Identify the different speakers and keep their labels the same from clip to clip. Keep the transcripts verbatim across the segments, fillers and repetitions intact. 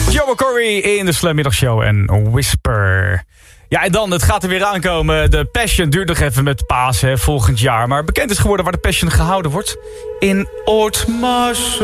Speaker 1: Joe Corey in de Slam Middagshow en Whisper. Ja, en dan, het gaat er weer aankomen. De Passion duurt nog even met Pasen volgend jaar. Maar bekend is geworden waar de Passion gehouden wordt. In Ootmarsum.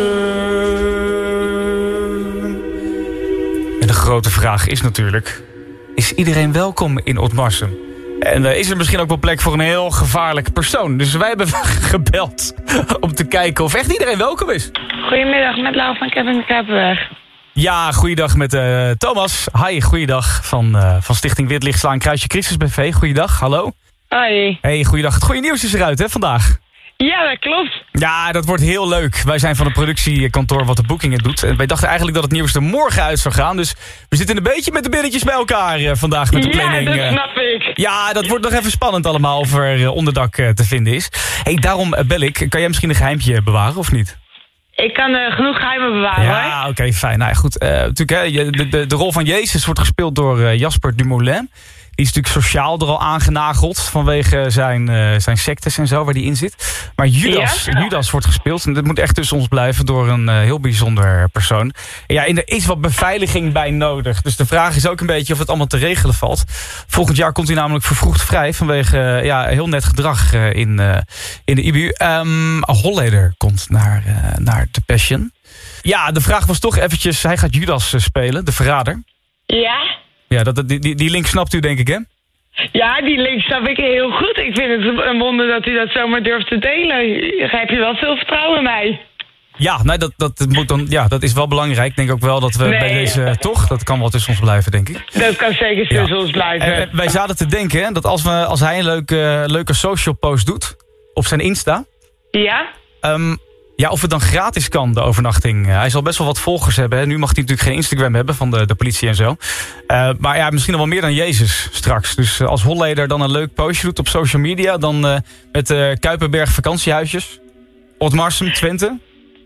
Speaker 1: En de grote vraag is natuurlijk... is iedereen welkom in Ootmarsum? En uh, is er misschien ook wel plek voor een heel gevaarlijk persoon? Dus wij hebben gebeld om te kijken of echt iedereen welkom is.
Speaker 2: Goedemiddag, met Lau van Kevin de Krapenberg.
Speaker 1: Ja, goeiedag met uh, Thomas. Hi, goeiedag van, uh, van Stichting Witlichtslaan Kruisje Christus B V. Goeiedag, hallo.
Speaker 2: Hoi.
Speaker 1: Hey, goeiedag. Het goede nieuws is eruit, hè, vandaag.
Speaker 2: Ja, dat klopt.
Speaker 1: Ja, dat wordt heel leuk. Wij zijn van het productiekantoor wat de boekingen doet. En wij dachten eigenlijk dat het nieuws er morgen uit zou gaan. Dus we zitten een beetje met de billetjes bij elkaar uh, vandaag met de planning.
Speaker 2: Ja, dat snap ik.
Speaker 1: Ja, dat wordt nog even spannend allemaal of er uh, onderdak uh, te vinden is. Hey, daarom uh, bel ik. Kan jij misschien een geheimpje bewaren of niet?
Speaker 2: Ik kan uh, genoeg geheimen bewaren, hoor.
Speaker 1: Ja, oké, okay, fijn. Nou ja, goed. Uh, natuurlijk, hè, de, de, de rol van Jezus wordt gespeeld door uh, Jasper Dumoulin. Die is natuurlijk sociaal er al aangenageld vanwege zijn, uh, zijn sectes en zo waar die in zit. Maar Judas, ja? Judas wordt gespeeld. En dit moet echt tussen ons blijven door een uh, heel bijzonder persoon. En ja, en er is wat beveiliging bij nodig. Dus de vraag is ook een beetje of het allemaal te regelen valt. Volgend jaar komt hij namelijk vervroegd vrij vanwege uh, ja, heel net gedrag uh, in, uh, in de I B U. Um, Holleder komt naar, uh, naar The Passion. Ja, de vraag was toch eventjes, hij gaat Judas uh, spelen, de verrader.
Speaker 2: Ja?
Speaker 1: Ja, dat, die, die link snapt u denk ik, hè?
Speaker 2: Ja, die link snap ik heel goed. Ik vind het een wonder dat u dat zomaar durft te delen. Heb je wel veel vertrouwen in mij?
Speaker 1: Ja, nee, dat, dat, moet dan, ja, dat is wel belangrijk. Ik denk ook wel dat we nee. bij deze... Toch? Dat kan wel tussen ons blijven, denk ik.
Speaker 2: Dat kan zeker tussen ja. ons blijven.
Speaker 1: En wij zaten te denken hè, dat als, we, als hij een leuke, leuke social post doet... op zijn Insta...
Speaker 2: Ja?
Speaker 1: Um, Ja, of het dan gratis kan, de overnachting. Hij zal best wel wat volgers hebben. Hè. Nu mag hij natuurlijk geen Instagram hebben van de, de politie en zo. Uh, maar ja, misschien nog wel meer dan Jezus straks. Dus uh, als Holleder dan een leuk postje doet op social media... dan uh, met uh, Kuiperberg vakantiehuisjes. Ootmarsum, Twente.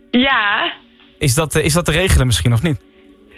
Speaker 2: Ja.
Speaker 1: Is dat, uh, is dat te regelen misschien of niet?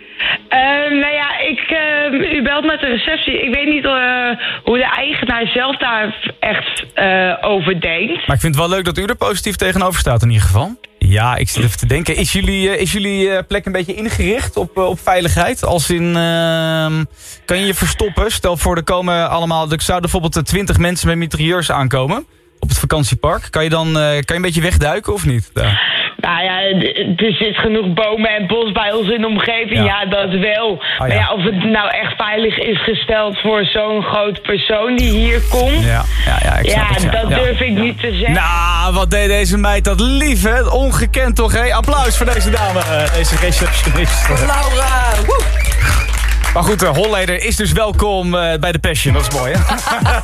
Speaker 2: Uh, nou ja, ik, uh, u belt met de receptie. Ik weet niet uh, hoe de eigenaar zelf daar echt uh, over denkt.
Speaker 1: Maar ik vind het wel leuk dat u er positief tegenover staat in ieder geval. Ja, ik zit even te denken. Is jullie, uh, is jullie uh, plek een beetje ingericht op, uh, op veiligheid? Als in, uh, kan je je verstoppen? Stel voor, er komen allemaal... Er zouden bijvoorbeeld twintig mensen met mitrailleurs aankomen op het vakantiepark. Kan je dan uh, kan je een beetje wegduiken of niet? Daar?
Speaker 2: Nou ja, er zit genoeg bomen en bos bij ons in de omgeving. Ja, ja dat wel. Oh, ja. Maar ja, of het nou echt veilig is gesteld voor zo'n groot persoon die hier komt...
Speaker 1: Ja, ja, ja, ik snap
Speaker 2: ja
Speaker 1: het, ja.
Speaker 2: dat
Speaker 1: ja.
Speaker 2: durf ik niet te zeggen.
Speaker 1: Nou, wat deed deze meid dat lief, hè? Ongekend toch, hè? Applaus voor deze dame, uh, deze receptionist.
Speaker 2: Laura! Woe!
Speaker 1: Maar goed, uh, Holleder is dus welkom uh, bij de Passion. Dat is mooi, hè?